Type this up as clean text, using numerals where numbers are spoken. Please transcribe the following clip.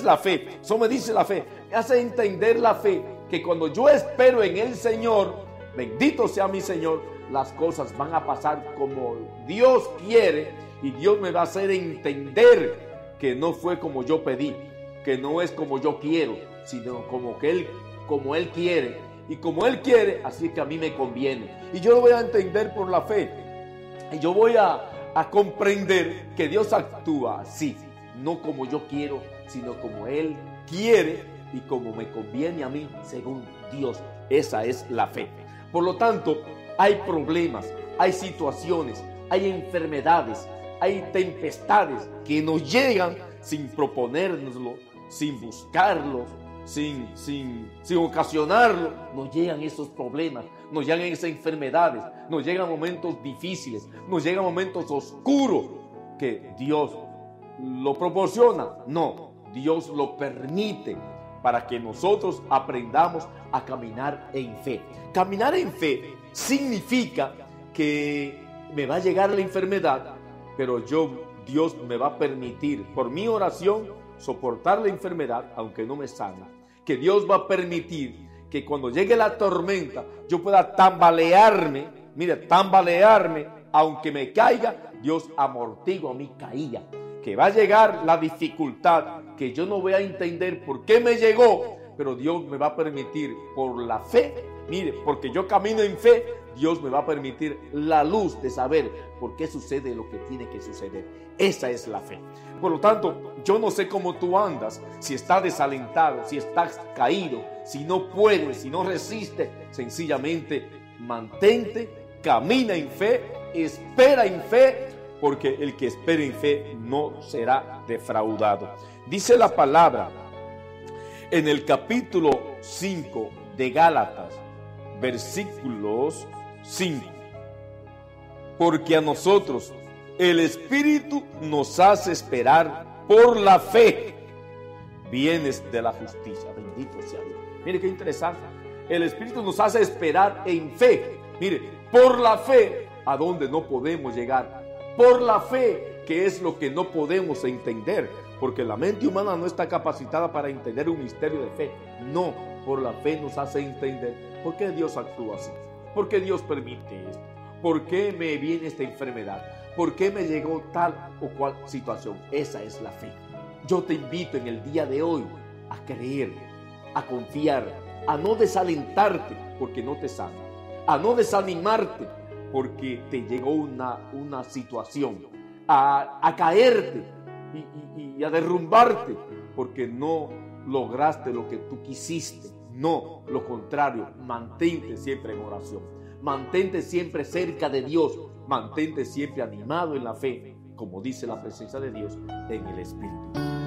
la fe, eso me dice la fe, me hace entender la fe, que cuando yo espero en el Señor, bendito sea mi Señor, las cosas van a pasar como Dios quiere, y Dios me va a hacer entender que no fue como yo pedí, que no es como yo quiero, sino como Él quiere, y como Él quiere, así que a mí me conviene, y yo lo voy a entender por la fe, y yo voy a comprender que Dios actúa así, no como yo quiero, sino como Él quiere y como me conviene a mí, según Dios. Esa es la fe. Por lo tanto, hay problemas, hay situaciones, hay enfermedades, hay tempestades que nos llegan sin proponérnoslo, sin buscarlo, sin ocasionarlo. Nos llegan esos problemas, nos llegan esas enfermedades, nos llegan momentos difíciles, nos llegan momentos oscuros que Dios lo proporciona. No, Dios lo permite para que nosotros aprendamos a caminar en fe. Caminar en fe significa que me va a llegar la enfermedad, pero Dios me va a permitir, por mi oración, soportar la enfermedad, aunque no me sane. Que Dios va a permitir que cuando llegue la tormenta, yo pueda tambalearme, aunque me caiga, Dios amortigua mi caída. Que va a llegar la dificultad, que yo no voy a entender por qué me llegó, pero Dios me va a permitir por la fe, porque yo camino en fe, Dios me va a permitir la luz de saber por qué sucede lo que tiene que suceder. Esa es la fe. Por lo tanto, yo no sé cómo tú andas, si estás desalentado, si estás caído, si no puedes, si no resistes, sencillamente mantente, camina en fe, espera en fe, porque el que espera en fe no será defraudado. Dice la palabra en el capítulo 5 de Gálatas, versículos 5. Porque a nosotros el Espíritu nos hace esperar por la fe bienes de la justicia. Bendito sea Dios. Mire qué interesante. El Espíritu nos hace esperar en fe. Mire, por la fe a donde no podemos llegar. Por la fe, que es lo que no podemos entender. Porque la mente humana no está capacitada para entender un misterio de fe. No, por la fe nos hace entender por qué Dios actúa así. ¿Por qué Dios permite esto? ¿Por qué me viene esta enfermedad? ¿Por qué me llegó tal o cual situación? Esa es la fe. Yo te invito en el día de hoy a creer, a confiar, a no desalentarte porque no te sana, a no desanimarte porque te llegó una situación, a caerte y a derrumbarte porque no lograste lo que tú quisiste. No, lo contrario, mantente siempre en oración, mantente siempre cerca de Dios, mantente siempre animado en la fe, como dice la presencia de Dios en el Espíritu.